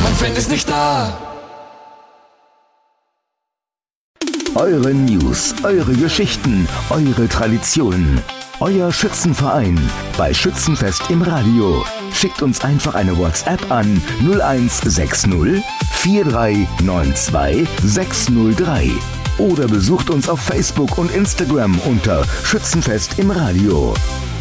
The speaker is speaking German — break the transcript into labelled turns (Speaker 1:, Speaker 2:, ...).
Speaker 1: Mein Fan ist nicht da.
Speaker 2: Eure News, eure Geschichten, eure Traditionen. Euer Schützenverein bei Schützenfest im Radio. Schickt uns einfach eine WhatsApp an 0160 4392 603 oder besucht uns auf Facebook und Instagram unter Schützenfest im Radio.